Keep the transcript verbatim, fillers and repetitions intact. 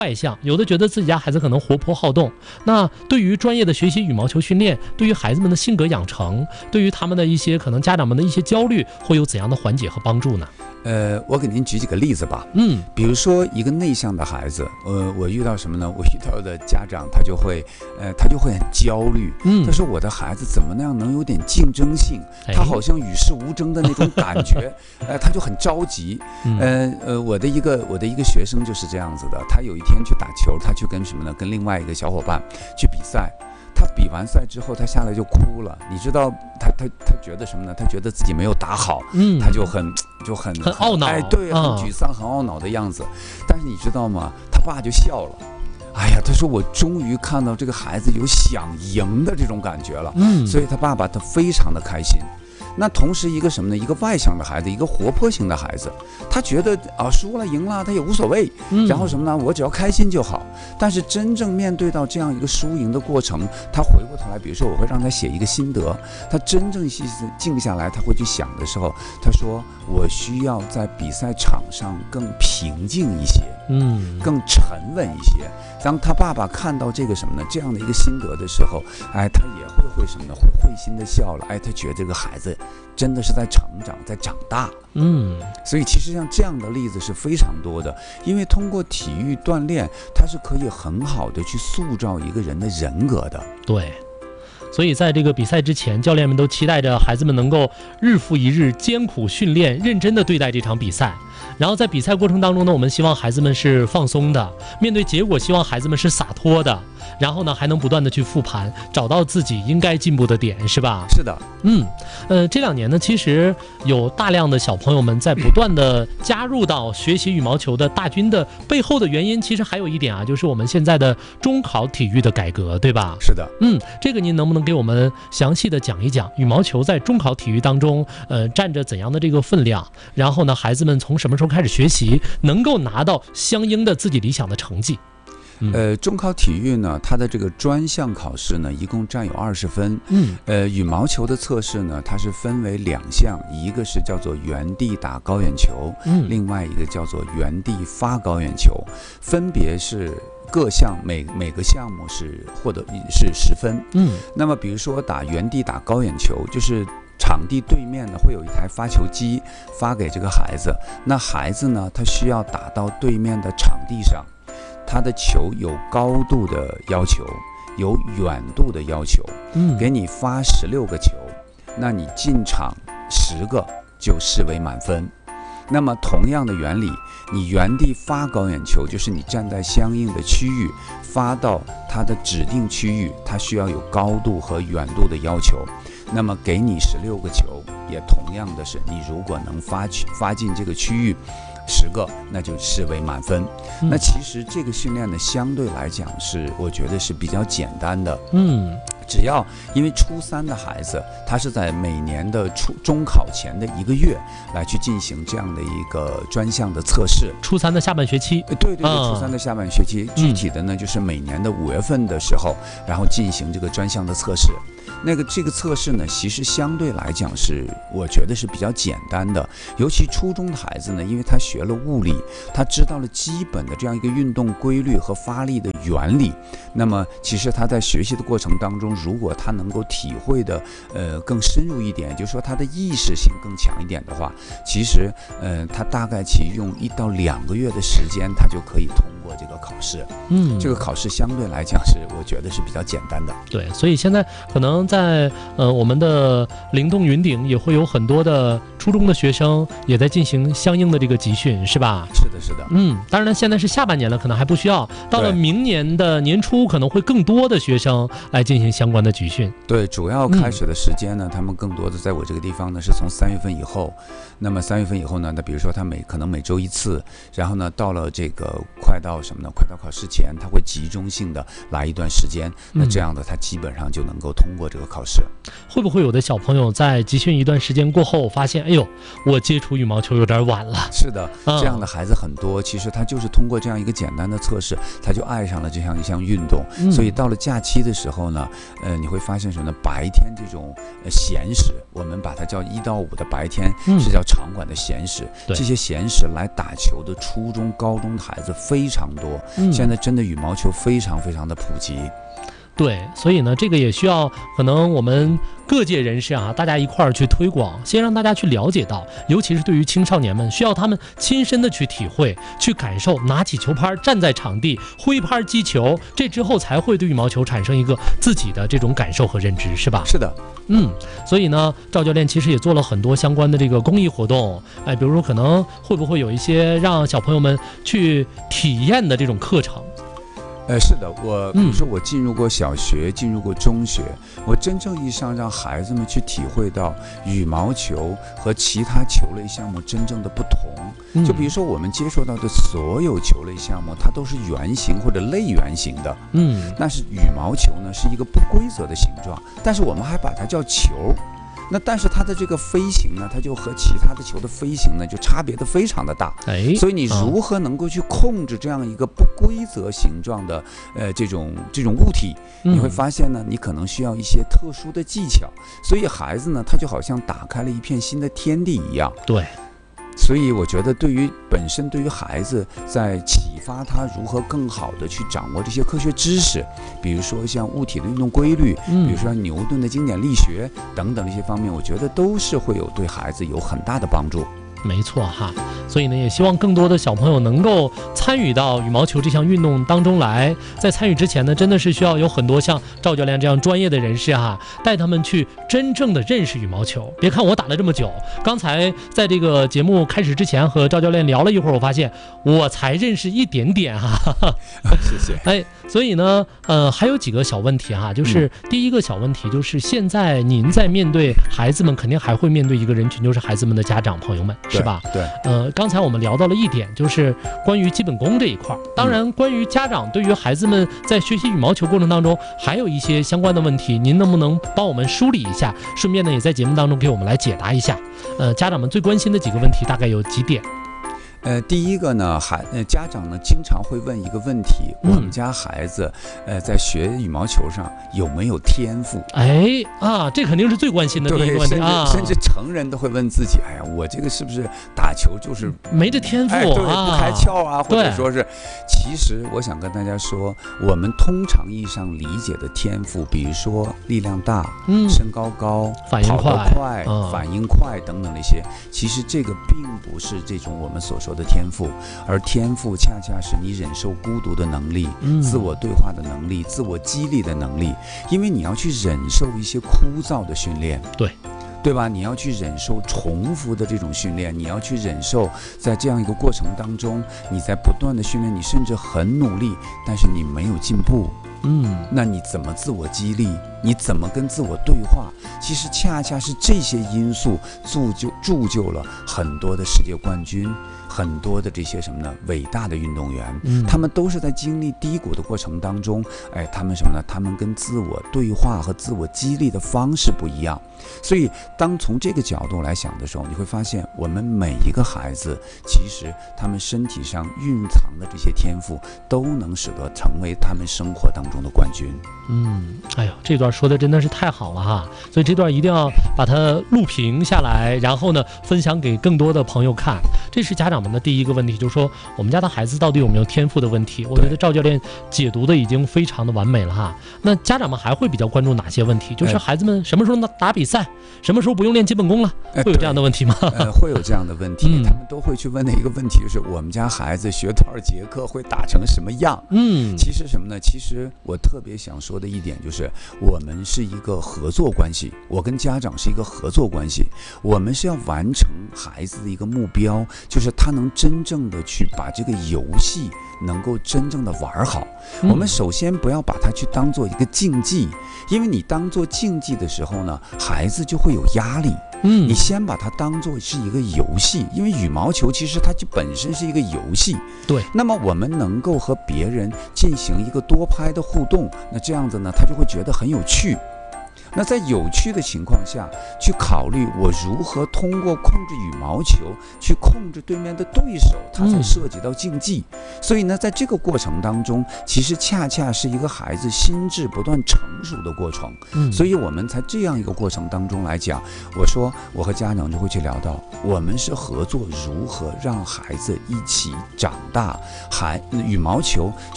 外向，有的觉得自己家孩子可能活泼好动。那对于专业的学习羽毛球训练，对于孩子们的性格养成，对于他们的一些可能家长们的一些焦虑，会有怎样的缓解和帮助呢？ 呃，我给您举几个例子吧。 嗯， 比如说一个内向的孩子，呃，我遇到什么呢？我遇到的家长他就会，呃，他就会很焦虑。 嗯， 他说我的孩子怎么那样能有点竞争性？他好像与世无争的那种感觉，呃，他就很着急。呃呃，我的一个我的一个学生就是这样子的。他有一天去打球，他去跟什么呢？跟另外一个小伙伴去比赛。他比完赛之后，他下来就哭了。你知道他他他觉得什么呢？他觉得自己没有打好， 嗯， 他就很就很很懊恼， 哎，对，很沮丧，很懊恼的样子。但是你知道吗？他爸就笑了。哎呀，他说我终于看到这个孩子有想赢的这种感觉了。嗯，所以他爸爸他非常的开心。那同时一个什么呢？一个外向的孩子，一个活泼型的孩子，他觉得啊输了赢了他也无所谓，然后什么呢？我只要开心就好。但是真正面对到这样一个输赢的过程，他回过头来，比如说我会让他写一个心得，他真正静下来，他会去想的时候，他说我需要在比赛场上更平静一些，嗯，更沉稳一些。当他爸爸看到这个什么呢？这样的一个心得的时候，哎，他也会会什么呢？会会心的笑了。哎，他觉得这个孩子真的是在成长，在长大。嗯，所以其实像这样的例子是非常多的，因为通过体育锻炼，它是可以很好的去塑造一个人的人格的。 对。所以在这个比赛之前，教练们都期待着孩子们能够日复一日艰苦训练，认真的对待这场比赛。然后在比赛过程当中呢，我们希望孩子们是放松的，面对结果希望孩子们是洒脱的，然后呢还能不断的去复盘，找到自己应该进步的点，是吧？ 是的。 嗯，呃，这两年呢，其实有大量的小朋友们在不断的加入到学习羽毛球的大军的背后的原因，其实还有一点啊，就是我们现在的中考体育的改革，对吧？ 是的。 嗯，这个您能不能给我们详细的讲一讲羽毛球在中考体育当中，呃，占着怎样的这个分量？然后呢，孩子们从什么时候开始学习，能够拿到相应的自己理想的成绩？ 呃，中考体育呢，它的这个专项考试呢，一共占有二十分。嗯，呃，羽毛球的测试呢，它是分为两项，一个是叫做原地打高远球，嗯，另外一个叫做原地发高远球，分别是各项每每个项目是获得是十分。嗯，那么比如说打原地打高远球，就是场地对面呢会有一台发球机发给这个孩子，那孩子呢，他需要打到对面的场地上。他的球有高度的要求，有远度的要求，嗯，给你发十六个球，那你进场十个就视为满分。那么同样的原理，你原地发高远球，就是你站在相应的区域发到它的指定区域，它需要有高度和远度的要求。那么给你十六个球，也同样的是，你如果能发发进这个区域十个，那就视为满分。嗯、那其实这个训练呢，相对来讲是我觉得是比较简单的。嗯。只要因为初三的孩子，他是在每年的初中考前的一个月来去进行这样的一个专项的测试。 初三的下半学期， 对对对，初三的下半学期，具体的呢就是每年的五月份的时候，然后进行这个专项的测试。那个这个测试呢，其实相对来讲是我觉得是比较简单的，尤其初中的孩子呢，因为他学了物理，他知道了基本的这样一个运动规律和发力的原理，那么其实他在学习的过程当中，如果他能够体会的呃更深入一点，就是说他的意识性更强一点的话，其实呃他大概其用一到两个月的时间，他就可以通过这个考试。嗯，这个考试相对来讲是我觉得是比较简单的。 对，所以现在可能在呃我们的灵动云顶也会有很多的初中的学生也在进行相应的这个集训，是吧？ 是的，是的。 嗯，当然现在是下半年了，可能还不需要，到了明年的年初可能会更多的学生来进行相关的集训。 对，主要开始的时间呢，嗯、他们更多的在我这个地方呢是从三月份以后，那么三月份以后呢，那比如说他每可能每周一次，然后呢到了这个快到什么呢？快到考试前，他会集中性的来一段时间，那这样的他基本上就能够通过这个考试。 会不会有的小朋友在集训一段时间过后，发现，哎呦，我接触羽毛球有点晚了？ 是的，这样的孩子很多。其实他就是通过这样一个简单的测试，他就爱上了这样一项运动。嗯、所以到了假期的时候呢，呃，你会发现什么呢？白天这种呃闲时，我们把它叫一到五的白天，是叫场馆的闲时。这些闲时来打球的初中、高中的孩子非常常多， 嗯、 现在真的羽毛球非常非常的普及。 对，所以呢，这个也需要可能我们各界人士啊，大家一块儿去推广，先让大家去了解到，尤其是对于青少年们，需要他们亲身的去体会、去感受，拿起球拍站在场地挥拍击球，这之后才会对羽毛球产生一个自己的这种感受和认知，是吧？ 是的， 嗯，所以呢，赵教练其实也做了很多相关的这个公益活动，哎，比如说可能会不会有一些让小朋友们去体验的这种课程？ 呃，是的，我比如说我进入过小学，嗯、进入过中学，我真正意义上让孩子们去体会到羽毛球和其他球类项目真正的不同。嗯、就比如说我们接触到的所有球类项目，它都是圆形或者类圆形的，嗯，但是羽毛球呢是一个不规则的形状，但是我们还把它叫球。那但是它的这个飞行呢，它就和其他的球的飞行呢，就差别的非常的大。哎，所以你如何能够去控制这样一个不规则形状的呃这种这种物体，你会发现呢，你可能需要一些特殊的技巧。所以孩子呢，他就好像打开了一片新的天地一样。 对。 所以我觉得对于本身对于孩子在启发他如何更好的去掌握这些科学知识，比如说像物体的运动规律，比如说牛顿的经典力学等等这些方面，我觉得都是会有对孩子有很大的帮助。 没错哈，所以呢，也希望更多的小朋友能够参与到羽毛球这项运动当中来。在参与之前呢，真的是需要有很多像赵教练这样专业的人士哈，带他们去真正的认识羽毛球。别看我打了这么久，刚才在这个节目开始之前和赵教练聊了一会儿，我发现我才认识一点点哈。 谢谢。 哎，所以呢，呃，还有几个小问题哈，就是第一个小问题就是现在您在面对孩子们，肯定还会面对一个人群，就是孩子们的家长朋友们。是吧？ 对， 呃，刚才我们聊到了一点，就是关于基本功这一块。当然，关于家长对于孩子们在学习羽毛球过程当中，还有一些相关的问题，您能不能帮我们梳理一下？顺便呢，也在节目当中给我们来解答一下。呃，家长们最关心的几个问题大概有几点？ 呃，第一个呢，孩呃家长呢经常会问一个问题：嗯、我们家孩子呃在学羽毛球上有没有天赋？ 哎啊，这肯定是最关心的第一个问题啊！ 甚至成人都会问自己：哎呀，我这个是不是打球就是没这天赋、 哎、对，不开窍啊？或者说是，其实我想跟大家说，我们通常意义上理解的天赋，比如说力量大、嗯、身高高、 反应快、 跑得快、嗯、反应快等等那些，其实这个并不是这种我们所说的天赋，而天赋恰恰是你忍受孤独的能力、嗯、自我对话的能力、自我激励的能力，因为你要去忍受一些枯燥的训练， 对对吧？你要去忍受重复的这种训练，你要去忍受在这样一个过程当中，你在不断的训练，你甚至很努力，但是你没有进步。嗯，那你怎么自我激励？你怎么跟自我对话？其实恰恰是这些因素铸就铸就了很多的世界冠军，很多的这些什么呢？伟大的运动员，嗯，他们都是在经历低谷的过程当中，哎，他们什么呢？他们跟自我对话和自我激励的方式不一样。所以，当从这个角度来想的时候，你会发现，我们每一个孩子，其实他们身体上蕴藏的这些天赋，都能使得成为他们生活当中的冠军。 嗯，哎呦，这段说的真的是太好了哈！所以这段一定要把它录屏下来，然后呢，分享给更多的朋友看。这是家长们的第一个问题，就是说我们家的孩子到底有没有天赋的问题。我觉得赵教练解读的已经非常的完美了哈。那家长们还会比较关注哪些问题？就是孩子们什么时候能打比赛，什么时候不用练基本功了，会有这样的问题吗？ 呃，会有这样的问题，嗯、他们都会去问的一个问题，就是我们家孩子学多少节课会打成什么样？嗯，其实什么呢？其实我特别想说的一点就是，我们是一个合作关系，我跟家长是一个合作关系，我们是要完成孩子的一个目标，就是他能真正的去把这个游戏能够真正的玩好。嗯、我们首先不要把它去当做一个竞技，因为你当做竞技的时候呢，孩子就会有压力。嗯，你先把它当做是一个游戏，因为羽毛球其实它就本身是一个游戏。 对， 那么我们能够和别人进行一个多拍的互动，那这样子呢，他就会觉得很有趣。 那在有趣的情况下去考虑我如何通过控制羽毛球去控制对面的对手，它才涉及到竞技。嗯、所以呢，在这个过程当中，其实恰恰是一个孩子心智不断成熟的过程。嗯、所以我们在这样一个过程当中来讲，我说我和家长就会去聊到，我们是合作如何让孩子一起长大，还羽毛球